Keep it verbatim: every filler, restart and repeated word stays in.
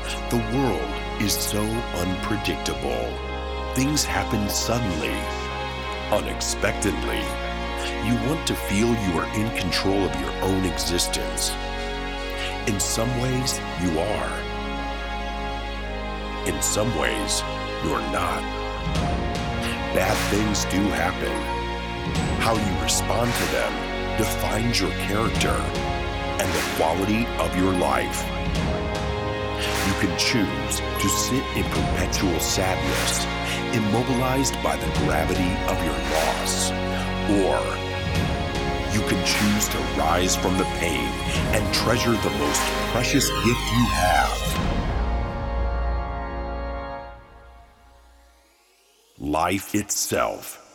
The world is so unpredictable. Things happen suddenly, unexpectedly. You want to feel you are in control of your own existence. In some ways, you are. In some ways, you're not. Bad things do happen. How you respond to them defines your character and the quality of your life. You can choose to sit in perpetual sadness, immobilized by the gravity of your loss, or you can choose to rise from the pain and treasure the most precious gift you have. Life itself.